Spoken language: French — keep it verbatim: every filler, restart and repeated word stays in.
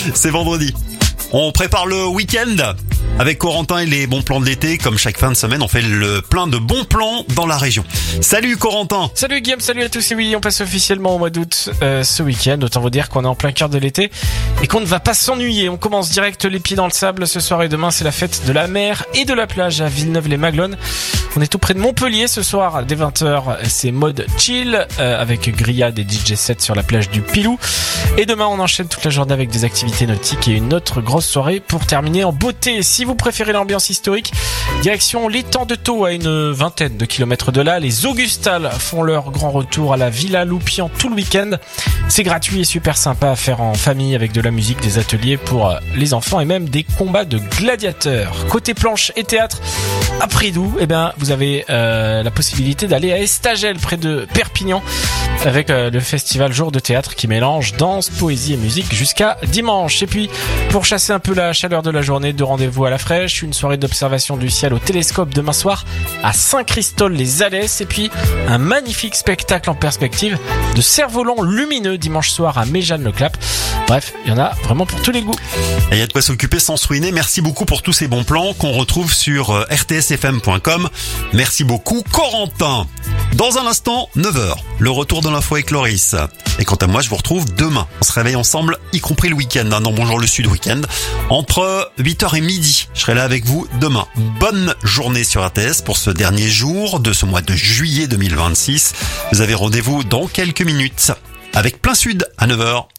C'est vendredi. On prépare le week-end avec Corentin et les bons plans de l'été. Comme chaque fin de semaine, on fait le plein de bons plans dans la région. Salut Corentin. Salut Guillaume, salut à tous. Et oui, on passe officiellement au mois d'août euh, ce week-end. Autant vous dire qu'on est en plein cœur de l'été et qu'on ne va pas s'ennuyer. On commence direct les pieds dans le sable. Ce soir et demain, c'est la fête de la mer et de la plage à Villeneuve-les-Maglones. On est tout près de Montpellier ce soir dès vingt heures. C'est mode chill euh, avec grillade et D J set sur la plage du Pilou. Et demain, on enchaîne toute la journée avec des activités nautiques et une autre grosse soirée pour terminer en beauté. Si vous préférez l'ambiance historique, direction l'étang de Thau à une vingtaine de kilomètres de là. Les Augustales font leur grand retour à la Villa Loupian tout le week-end. C'est gratuit et super sympa à faire en famille avec de la musique, des ateliers pour les enfants et même des combats de gladiateurs. Côté planche et théâtre, à Prédoux, eh ben, vous avez euh, la possibilité d'aller à Estagel près de Perpignan avec euh, le festival Jour de théâtre qui mélange danse, poésie et musique jusqu'à dimanche. Et puis, pour chasser un peu la chaleur de la journée, de rendez-vous à la fraîche, une soirée d'observation du ciel au télescope demain soir à Saint-Christol-les-Alès et puis un magnifique spectacle en perspective de cerfs-volants lumineux dimanche soir à Méjeanne-le-Clap. Bref, il y en a vraiment pour tous les goûts. Et il y a de quoi s'occuper sans se ruiner. Merci beaucoup pour tous ces bons plans qu'on retrouve sur r t s f m point com. Merci beaucoup Corentin. Dans un instant, neuf heures, le retour de l'info avec Loris. Et quant à moi, je vous retrouve demain. On se réveille ensemble, y compris le week-end, hein, dans Bonjour le Sud Week-end. Entre huit heures et midi, je serai là avec vous demain. Bonne journée sur R T S pour ce dernier jour de ce mois de juillet deux mille vingt-six. Vous avez rendez-vous dans quelques minutes avec Plein Sud à neuf heures.